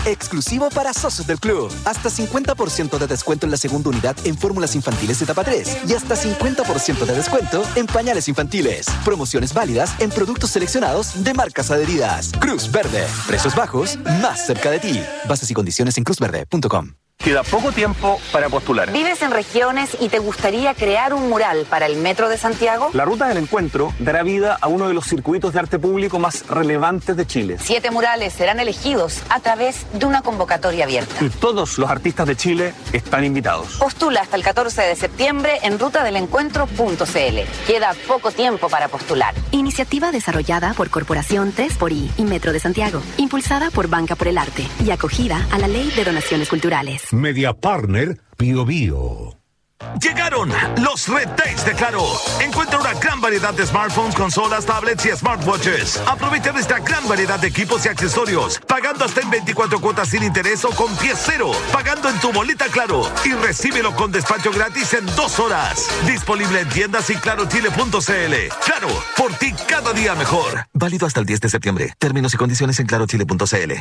exclusivo para socios del club. Hasta 50% de descuento en la segunda unidad en fórmulas infantiles etapa 3 y hasta 50% de descuento en pañales infantiles. Promociones válidas en productos seleccionados de marcas adheridas. Cruz Verde. Precios bajos, más cerca de ti. Bases y condiciones en cruzverde.com. Queda poco tiempo para postular. ¿Vives en regiones y te gustaría crear un mural para el Metro de Santiago? La Ruta del Encuentro dará vida a uno de los circuitos de arte público más relevantes de Chile. 7 murales serán elegidos a través de una convocatoria abierta. Y todos los artistas de Chile están invitados. Postula hasta el 14 de septiembre en rutadelencuentro.cl. Queda poco tiempo para postular. Iniciativa desarrollada por Corporación 3xI y Metro de Santiago. Impulsada por Banca por el Arte y acogida a la Ley de Donaciones Culturales. Media Partner Bio Bio. Llegaron los Red Days de Claro. Encuentra una gran variedad de smartphones, consolas, tablets y smartwatches. Aprovecha esta gran variedad de equipos y accesorios, pagando hasta en 24 cuotas sin interés o con pie cero, pagando en tu boleta Claro y recíbelo con despacho gratis en 2 horas. Disponible en tiendas y clarochile.cl. Claro, por ti cada día mejor. Válido hasta el 10 de septiembre. Términos y condiciones en clarochile.cl.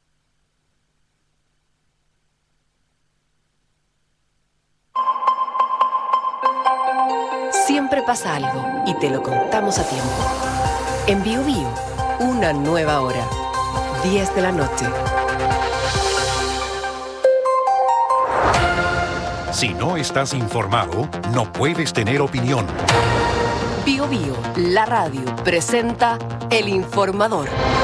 Siempre pasa algo y te lo contamos a tiempo. En Bio Bio, una nueva hora. 10 de la noche. Si no estás informado, no puedes tener opinión. Bio Bio, la radio, presenta El Informador.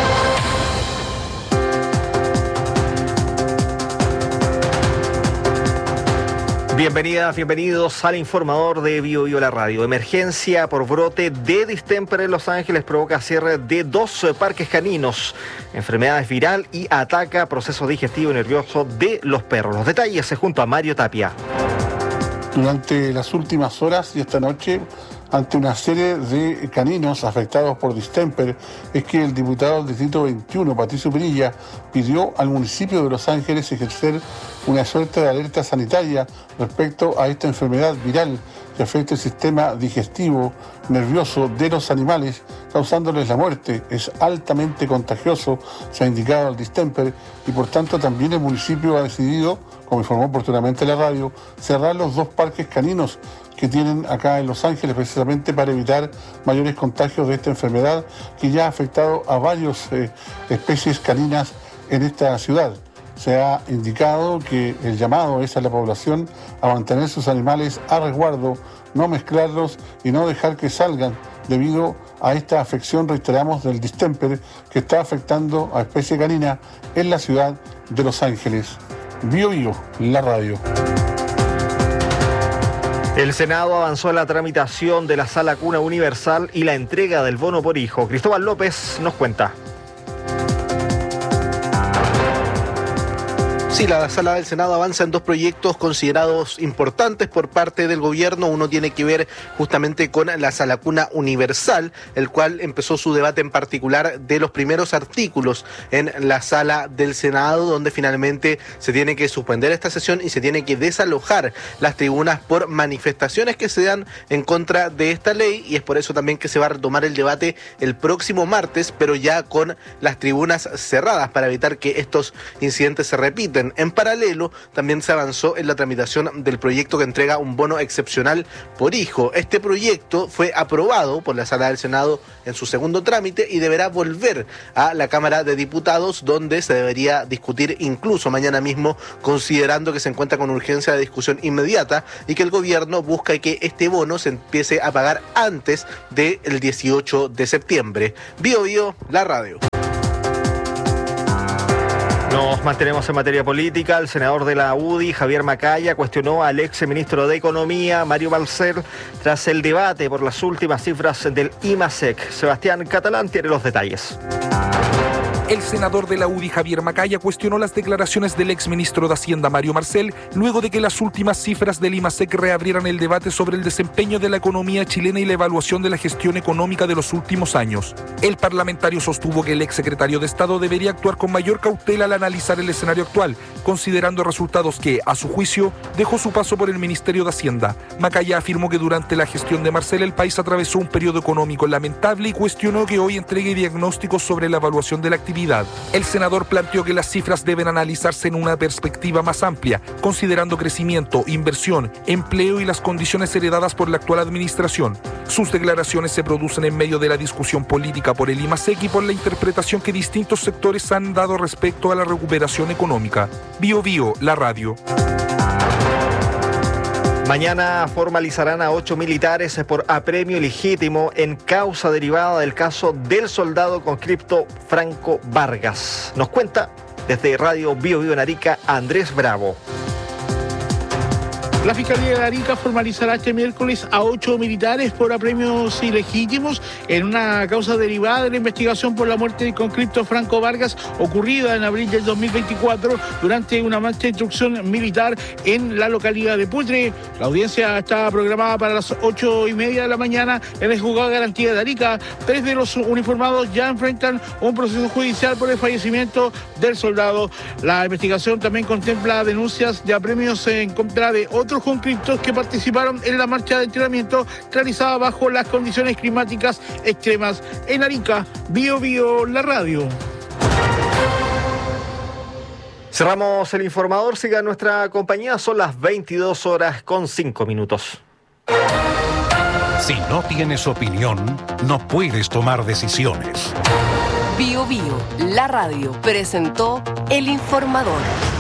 Bienvenidas, bienvenidos al Informador de Bio Bio la radio. Emergencia por brote de distemper en Los Ángeles provoca cierre de 2 parques caninos. Enfermedad es viral y ataca proceso digestivo y nervioso de los perros. Los detalles junto a Mario Tapia. Durante las últimas horas y esta noche, ante una serie de caninos afectados por distemper, es que el diputado del Distrito 21, Patricio Pinilla, pidió al municipio de Los Ángeles ejercer una suerte de alerta sanitaria respecto a esta enfermedad viral que afecta el sistema digestivo nervioso de los animales, causándoles la muerte. Es altamente contagioso, se ha indicado el distemper, y por tanto también el municipio ha decidido, como informó oportunamente la radio, cerrar los 2 parques caninos que tienen acá en Los Ángeles, precisamente para evitar mayores contagios de esta enfermedad que ya ha afectado a varias especies caninas en esta ciudad. Se ha indicado que el llamado es a la población a mantener sus animales a resguardo, no mezclarlos y no dejar que salgan debido a esta afección, reiteramos, del distemper que está afectando a especie canina en la ciudad de Los Ángeles. Bio Bio, la radio. El Senado avanzó en la tramitación de la Sala Cuna Universal y la entrega del bono por hijo. Cristóbal López nos cuenta. Sí, la Sala del Senado avanza en 2 proyectos considerados importantes por parte del gobierno. Uno tiene que ver justamente con la Sala Cuna Universal, el cual empezó su debate en particular de los primeros artículos en la Sala del Senado, donde finalmente se tiene que suspender esta sesión y se tiene que desalojar las tribunas por manifestaciones que se dan en contra de esta ley, y es por eso también que se va a retomar el debate el próximo martes, pero ya con las tribunas cerradas para evitar que estos incidentes se repiten. En paralelo, también se avanzó en la tramitación del proyecto que entrega un bono excepcional por hijo. Este proyecto fue aprobado por la Sala del Senado en su segundo trámite y deberá volver a la Cámara de Diputados, donde se debería discutir incluso mañana mismo, considerando que se encuentra con urgencia de discusión inmediata y que el gobierno busca que este bono se empiece a pagar antes del 18 de septiembre. Bio Bio, la radio. Nos mantenemos en materia política. El senador de la UDI, Javier Macaya, cuestionó al ex ministro de Economía, Mario Marcel, tras el debate por las últimas cifras del IMASEC. Sebastián Catalán tiene los detalles. El senador de la UDI, Javier Macaya, cuestionó las declaraciones del exministro de Hacienda, Mario Marcel, luego de que las últimas cifras del IMASEC reabrieran el debate sobre el desempeño de la economía chilena y la evaluación de la gestión económica de los últimos años. El parlamentario sostuvo que el exsecretario de Estado debería actuar con mayor cautela al analizar el escenario actual, considerando resultados que, a su juicio, dejó su paso por el Ministerio de Hacienda. Macaya afirmó que durante la gestión de Marcel el país atravesó un periodo económico lamentable y cuestionó que hoy entregue diagnósticos sobre la evaluación de la actividad actividad. El senador planteó que las cifras deben analizarse en una perspectiva más amplia, considerando crecimiento, inversión, empleo y las condiciones heredadas por la actual administración. Sus declaraciones se producen en medio de la discusión política por el IMASEC y por la interpretación que distintos sectores han dado respecto a la recuperación económica. Bio Bio, la radio. Mañana formalizarán a 8 militares por apremio ilegítimo en causa derivada del caso del soldado conscripto Franco Vargas. Nos cuenta desde Radio Bio Bio en Arica, Andrés Bravo. La Fiscalía de Arica formalizará este miércoles a 8 militares por apremios ilegítimos en una causa derivada de la investigación por la muerte del conscripto Franco Vargas ocurrida en abril del 2024 durante una marcha de instrucción militar en la localidad de Putre. La audiencia está programada para las 8:30 de la mañana en el Juzgado de Garantía de Arica. 3 de los uniformados ya enfrentan un proceso judicial por el fallecimiento del soldado. La investigación también contempla denuncias de apremios en contra de otros conscriptos que participaron en la marcha de entrenamiento realizada bajo las condiciones climáticas extremas. En Arica, Bio Bio, la radio. Cerramos el informador. Siga nuestra compañía. Son las 22:05. Si no tienes opinión, no puedes tomar decisiones. Bio Bio, la radio, presentó El Informador.